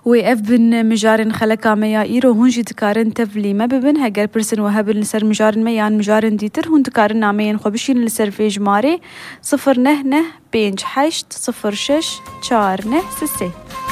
اف بن مجارن خلقا ميا ايرو هون جي تكارن تفلي ما ببن هجر برسن وهبن لسر مجارن ميان مجارن ديتر هون تكارن نامين خوبشين لسر فيج ماري 0 نه نه 5 8 0 6 4 نه 3